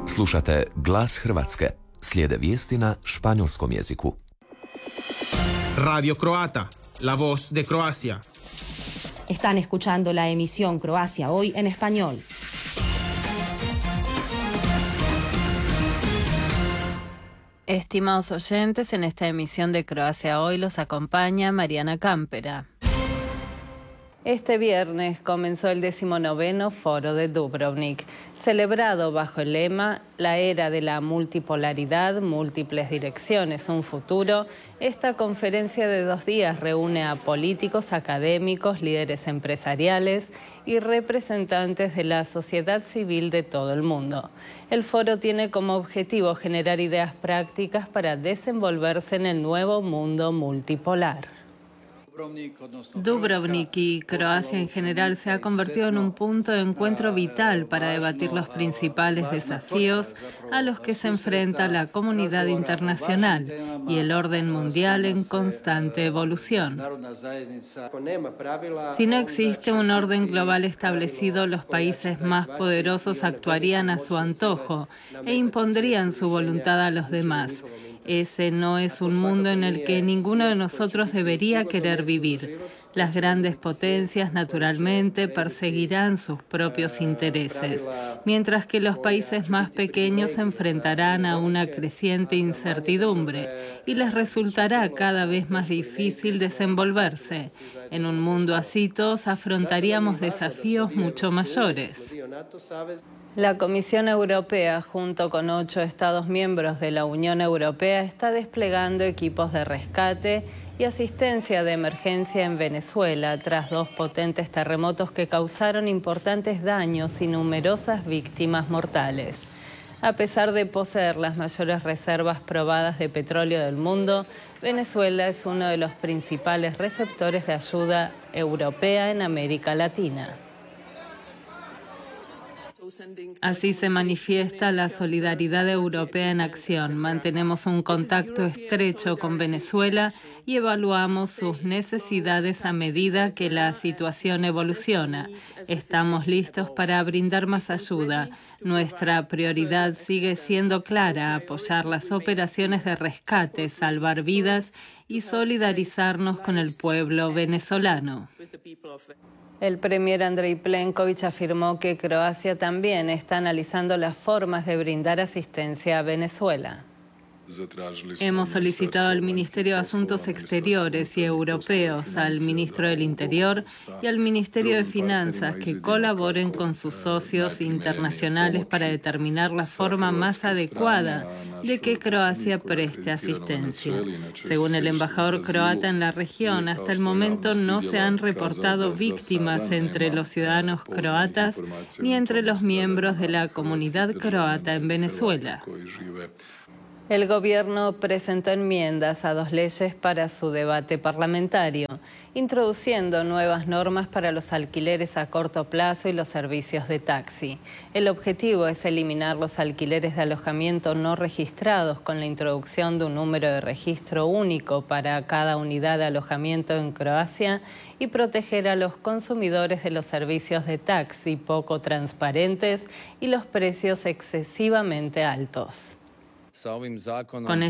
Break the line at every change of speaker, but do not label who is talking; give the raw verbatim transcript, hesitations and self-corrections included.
Slušate Glas Hrvatske. Slijede vijesti na španjolskom jeziku.
Radio Croata, la voz de Croacia.
Están escuchando la emisión Croacia Hoy en español.
Estimados oyentes, en esta emisión de Croacia Hoy los acompaña Mariana Cámpera. Este viernes comenzó el decimonoveno Foro de Dubrovnik, celebrado bajo el lema La era de la multipolaridad, múltiples direcciones, un futuro. Esta conferencia de dos días reúne a políticos, académicos, líderes empresariales y representantes de la sociedad civil de todo el mundo. El foro tiene como objetivo generar ideas prácticas para desenvolverse en el nuevo mundo multipolar. Dubrovnik y Croacia en general se ha convertido en un punto de encuentro vital para debatir los principales desafíos a los que se enfrenta la comunidad internacional y el orden mundial en constante evolución. Si no existe un orden global establecido, los países más poderosos actuarían a su antojo e impondrían su voluntad a los demás. Ese no es un mundo en el que ninguno de nosotros debería querer vivir. Las grandes potencias, naturalmente, perseguirán sus propios intereses, mientras que los países más pequeños se enfrentarán a una creciente incertidumbre y les resultará cada vez más difícil desenvolverse. En un mundo así, todos afrontaríamos desafíos mucho mayores. La Comisión Europea, junto con ocho Estados miembros de la Unión Europea, está desplegando equipos de rescate y asistencia de emergencia en Venezuela tras dos potentes terremotos que causaron importantes daños y numerosas víctimas mortales. A pesar de poseer las mayores reservas probadas de petróleo del mundo, Venezuela es uno de los principales receptores de ayuda europea en América Latina. Así se manifiesta la solidaridad europea en acción. Mantenemos un contacto estrecho con Venezuela y evaluamos sus necesidades a medida que la situación evoluciona. Estamos listos para brindar más ayuda. Nuestra prioridad sigue siendo clara: apoyar las operaciones de rescate, salvar vidas y solidarizarnos con el pueblo venezolano. El premier Andrej Plenković afirmó que Croacia también está analizando las formas de brindar asistencia a Venezuela. Hemos solicitado al Ministerio de Asuntos Exteriores y Europeos, al Ministro del Interior y al Ministerio de Finanzas que colaboren con sus socios internacionales para determinar la forma más adecuada de que Croacia preste asistencia. Según el embajador croata en la región, hasta el momento no se han reportado víctimas entre los ciudadanos croatas ni entre los miembros de la comunidad croata en Venezuela. El gobierno presentó enmiendas a dos leyes para su debate parlamentario, introduciendo nuevas normas para los alquileres a corto plazo y los servicios de taxi. El objetivo es eliminar los alquileres de alojamiento no registrados con la introducción de un número de registro único para cada unidad de alojamiento en Croacia y proteger a los consumidores de los servicios de taxi poco transparentes y los precios excesivamente altos. Con